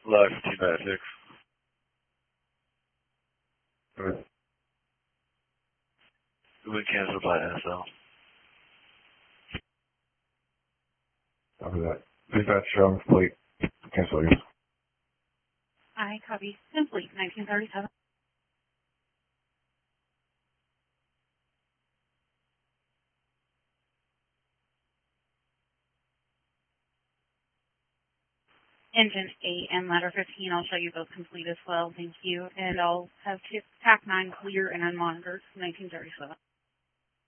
Live 1596. Alright. We've been canceled by SL. After that. Dispatch, fleet. Cancel you. I copy. Simply 1937. Engine 8 and ladder 15, I'll show you both complete as well. Thank you. And I'll have TAC 9 clear and unmonitored, 1937.